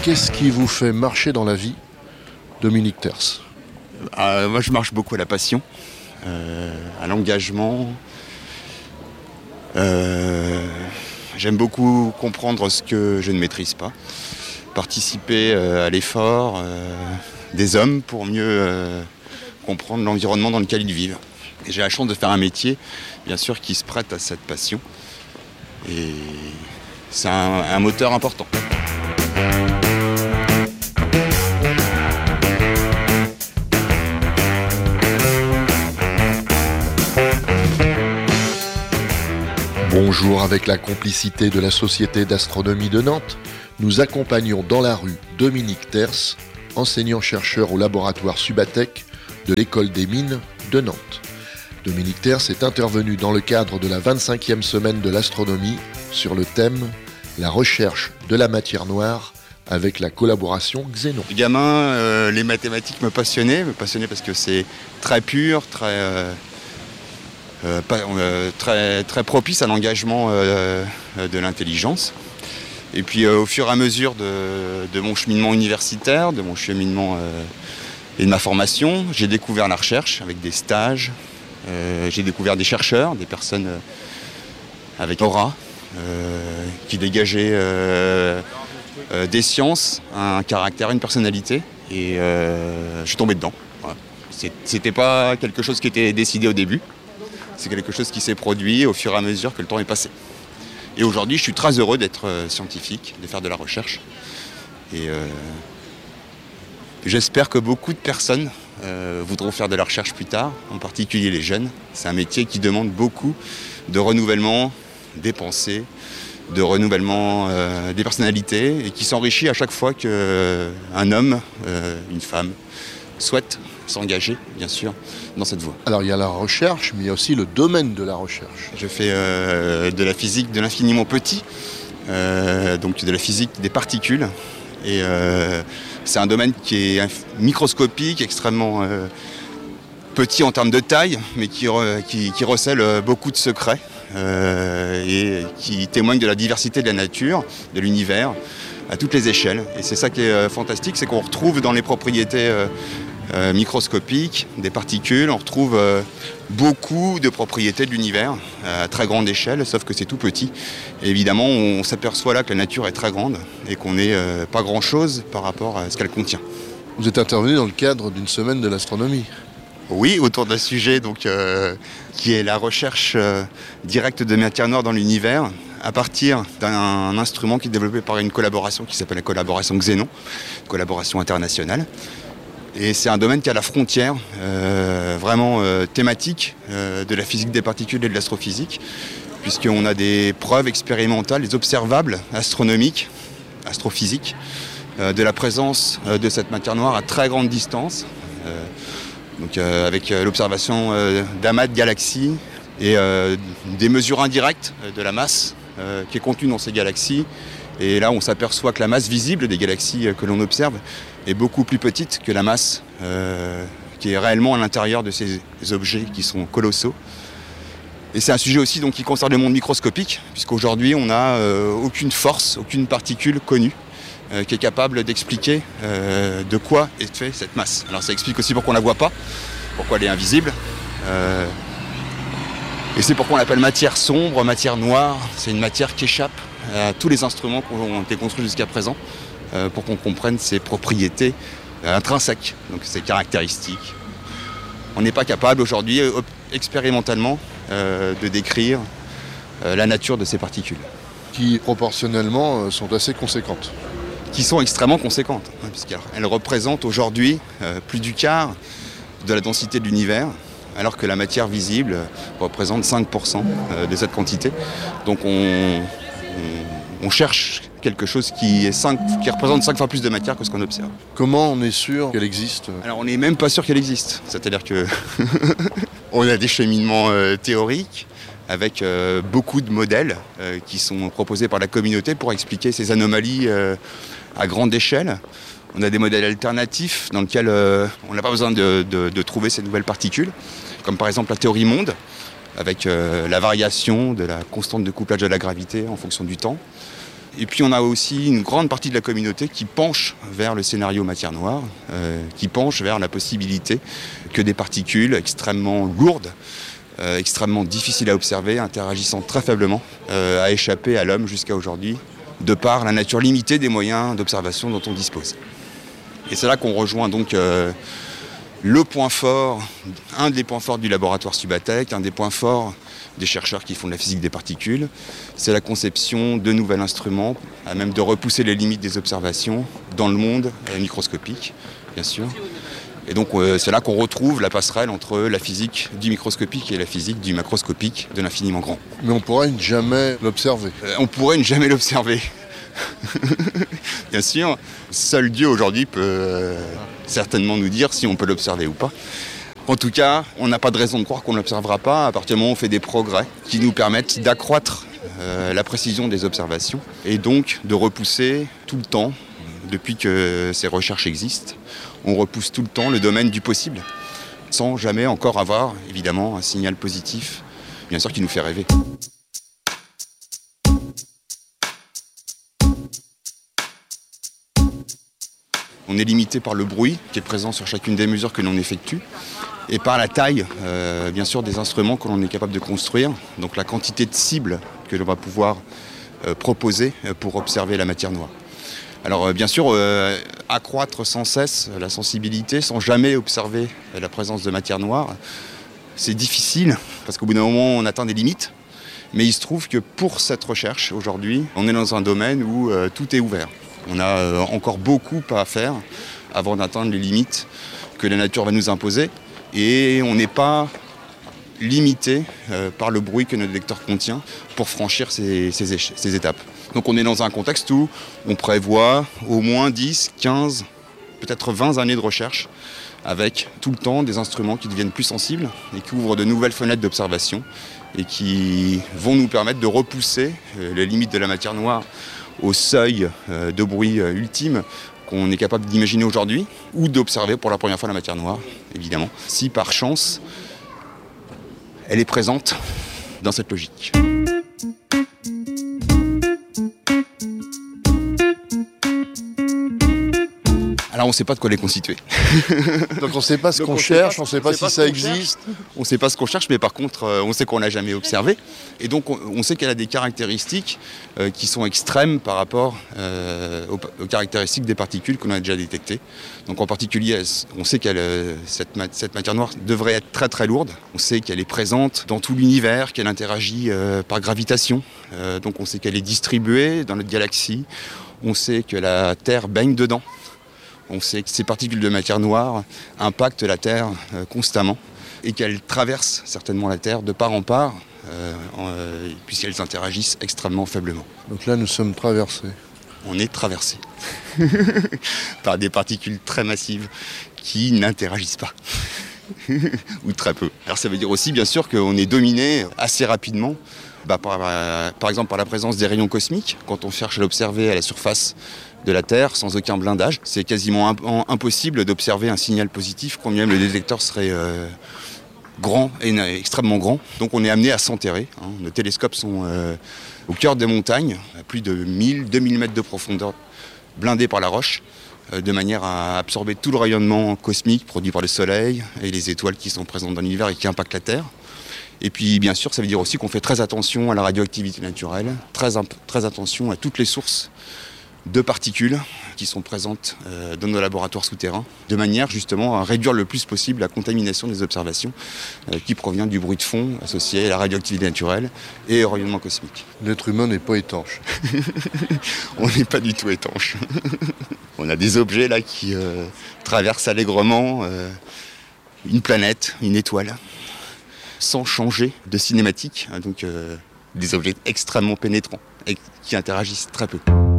Qu'est-ce qui vous fait marcher dans la vie, Dominique Terce ? Moi, je marche beaucoup à la passion, à l'engagement. J'aime beaucoup comprendre ce que je ne maîtrise pas, participer à l'effort des hommes pour mieux comprendre l'environnement dans lequel ils vivent. Et j'ai la chance de faire un métier, bien sûr, qui se prête à cette passion. Et c'est un moteur important. Bonjour, avec la complicité de la Société d'astronomie de Nantes, nous accompagnons dans la rue Dominique Terce, enseignant-chercheur au laboratoire Subatec de l'École des Mines de Nantes. Dominique Terce est intervenu dans le cadre de la 25e semaine de l'astronomie sur le thème « La recherche de la matière noire » avec la collaboration Xénon. Gamin, les mathématiques me passionnaient parce que c'est très pur, très propice à l'engagement de l'intelligence. Et puis au fur et à mesure de mon cheminement universitaire, de mon cheminement et de ma formation, j'ai découvert la recherche avec des stages. J'ai découvert des chercheurs, des personnes avec aura, qui dégageaient des sciences, un caractère, une personnalité. Et je suis tombé dedans. Voilà. C'était pas quelque chose qui était décidé au début. C'est quelque chose qui s'est produit au fur et à mesure que le temps est passé. Et aujourd'hui, je suis très heureux d'être scientifique, de faire de la recherche. Et j'espère que beaucoup de personnes voudront faire de la recherche plus tard, en particulier les jeunes. C'est un métier qui demande beaucoup de renouvellement des pensées, de renouvellement des personnalités, et qui s'enrichit à chaque fois qu'un homme, une femme, souhaite s'engager, bien sûr, dans cette voie. Alors il y a la recherche, mais il y a aussi le domaine de la recherche. Je fais de la physique de l'infiniment petit, donc de la physique des particules. Et c'est un domaine qui est microscopique, extrêmement petit en termes de taille, mais qui recèle beaucoup de secrets et qui témoigne de la diversité de la nature, de l'univers, à toutes les échelles. Et c'est ça qui est fantastique, c'est qu'on retrouve dans les propriétés microscopiques des particules, on retrouve beaucoup de propriétés de l'univers à très grande échelle, sauf que c'est tout petit. Et évidemment, on s'aperçoit là que la nature est très grande et qu'on n'est pas grand-chose par rapport à ce qu'elle contient. Vous êtes intervenu dans le cadre d'une semaine de l'astronomie. Oui, autour d'un sujet donc, qui est la recherche directe de matière noire dans l'univers, à partir d'un instrument qui est développé par une collaboration qui s'appelle la collaboration Xénon, collaboration internationale. Et c'est un domaine qui est à la frontière vraiment thématique de la physique des particules et de l'astrophysique, puisqu'on a des preuves expérimentales, des observables astronomiques, astrophysiques, de la présence de cette matière noire à très grande distance, donc avec l'observation d'amas de galaxies et des mesures indirectes de la masse qui est contenue dans ces galaxies. Et là, on s'aperçoit que la masse visible des galaxies que l'on observe est beaucoup plus petite que la masse qui est réellement à l'intérieur de ces objets qui sont colossaux. Et c'est un sujet aussi donc, qui concerne le monde microscopique, puisqu'aujourd'hui, on n'a aucune force, aucune particule connue qui est capable d'expliquer de quoi est faite cette masse. Alors ça explique aussi pourquoi on ne la voit pas, pourquoi elle est invisible. Et c'est pourquoi on l'appelle matière sombre, matière noire. C'est une matière qui échappe à tous les instruments qui ont été construits jusqu'à présent pour qu'on comprenne ses propriétés intrinsèques, donc ses caractéristiques. On n'est pas capable aujourd'hui, expérimentalement, de décrire la nature de ces particules. Qui proportionnellement sont assez conséquentes. Qui sont extrêmement conséquentes, puisqu'elles représentent aujourd'hui plus du quart de la densité de l'univers, alors que la matière visible représente 5% de cette quantité. Donc on cherche quelque chose qui représente 5 fois plus de matière que ce qu'on observe. Comment on est sûr qu'elle existe ? Alors on n'est même pas sûr qu'elle existe. C'est-à-dire que on a des cheminements théoriques avec beaucoup de modèles qui sont proposés par la communauté pour expliquer ces anomalies à grande échelle. On a des modèles alternatifs dans lesquels on n'a pas besoin de trouver ces nouvelles particules, comme par exemple la théorie monde, avec la variation de la constante de couplage de la gravité en fonction du temps. Et puis on a aussi une grande partie de la communauté qui penche vers le scénario matière noire, qui penche vers la possibilité que des particules extrêmement lourdes, extrêmement difficiles à observer, interagissant très faiblement, à échapper à l'homme jusqu'à aujourd'hui, de par la nature limitée des moyens d'observation dont on dispose. Et c'est là qu'on rejoint donc le point fort, un des points forts du laboratoire Subatec, un des points forts des chercheurs qui font de la physique des particules, c'est la conception de nouveaux instruments, à même de repousser les limites des observations dans le monde microscopique, bien sûr. Et donc c'est là qu'on retrouve la passerelle entre la physique du microscopique et la physique du macroscopique, de l'infiniment grand. Mais on pourrait jamais l'observer. On pourrait ne jamais l'observer. Bien sûr, seul Dieu aujourd'hui peut certainement nous dire si on peut l'observer ou pas. En tout cas, on n'a pas de raison de croire qu'on ne l'observera pas à partir du moment où on fait des progrès qui nous permettent d'accroître la précision des observations et donc de repousser tout le temps, depuis que ces recherches existent, on repousse tout le temps le domaine du possible, sans jamais encore avoir, évidemment, un signal positif, bien sûr, qui nous fait rêver. On est limité par le bruit qui est présent sur chacune des mesures que l'on effectue et par la taille, bien sûr, des instruments que l'on est capable de construire, donc la quantité de cibles que l'on va pouvoir proposer pour observer la matière noire. Alors bien sûr, accroître sans cesse la sensibilité sans jamais observer la présence de matière noire, c'est difficile parce qu'au bout d'un moment on atteint des limites, mais il se trouve que pour cette recherche aujourd'hui, on est dans un domaine où tout est ouvert. On a encore beaucoup à faire avant d'atteindre les limites que la nature va nous imposer et on n'est pas limité par le bruit que notre lecteur contient pour franchir ces étapes. Donc on est dans un contexte où on prévoit au moins 10, 15, peut-être 20 années de recherche avec tout le temps des instruments qui deviennent plus sensibles et qui ouvrent de nouvelles fenêtres d'observation et qui vont nous permettre de repousser les limites de la matière noire au seuil de bruit ultime qu'on est capable d'imaginer aujourd'hui ou d'observer pour la première fois la matière noire, évidemment, si par chance elle est présente dans cette logique. Alors on ne sait pas de quoi elle est constituée. Donc on ne sait pas ce qu'on cherche, on ne sait pas si ça existe. On ne sait pas ce qu'on cherche, mais par contre on sait qu'on ne l'a jamais observé. Et donc on sait qu'elle a des caractéristiques qui sont extrêmes par rapport aux caractéristiques des particules qu'on a déjà détectées. Donc en particulier, on sait que cette matière noire devrait être très très lourde. On sait qu'elle est présente dans tout l'univers, qu'elle interagit par gravitation. Donc on sait qu'elle est distribuée dans notre galaxie. On sait que la Terre baigne dedans. On sait que ces particules de matière noire impactent la Terre constamment et qu'elles traversent certainement la Terre de part en part, puisqu'elles interagissent extrêmement faiblement. Donc là, nous sommes traversés. On est traversé par des particules très massives qui n'interagissent pas, ou très peu. Alors ça veut dire aussi, bien sûr, qu'on est dominé assez rapidement par exemple par la présence des rayons cosmiques. Quand on cherche à l'observer à la surface de la Terre sans aucun blindage, c'est quasiment impossible d'observer un signal positif quand même le détecteur serait grand et extrêmement grand. Donc on est amené à s'enterrer. Nos télescopes sont au cœur des montagnes, à plus de 1000-2000 mètres de profondeur, blindés par la roche, de manière à absorber tout le rayonnement cosmique produit par le Soleil et les étoiles qui sont présentes dans l'univers et qui impactent la Terre. Et puis bien sûr, ça veut dire aussi qu'on fait très attention à la radioactivité naturelle, très attention à toutes les sources de particules qui sont présentes dans nos laboratoires souterrains, de manière justement à réduire le plus possible la contamination des observations qui provient du bruit de fond associé à la radioactivité naturelle et au rayonnement cosmique. L'être humain n'est pas étanche. On n'est pas du tout étanche. On a des objets là qui traversent allègrement une planète, une étoile, sans changer de cinématique, donc des objets extrêmement pénétrants et qui interagissent très peu.